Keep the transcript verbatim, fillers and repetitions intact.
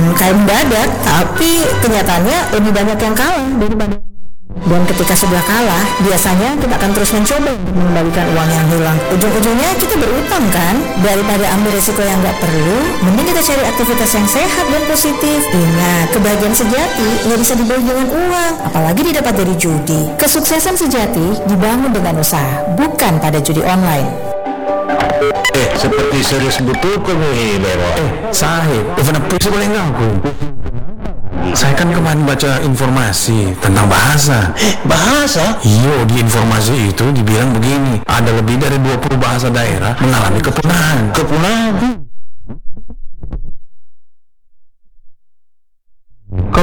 kayak mendadak, tapi kenyataannya lebih banyak yang kalah daripada. Dan ketika sudah kalah, biasanya kita akan terus mencoba untuk mengembalikan uang yang hilang. Ujung-ujungnya kita berutang kan? Daripada ambil resiko yang nggak perlu, mending kita cari aktivitas yang sehat dan positif. Ingat, kebahagiaan sejati nggak bisa dibeli dengan uang, apalagi didapat dari judi. Kesuksesan sejati dibangun dengan usaha, bukan pada judi online. Eh, seperti serius betul kamu ini, Bero. Eh, Sahib, kenapa sih boleh ngaku? Saya kan kemarin baca informasi tentang bahasa. Eh, bahasa? Iya, di informasi itu dibilang begini, ada lebih dari dua puluh bahasa daerah mengalami kepunahan. Kepunahan?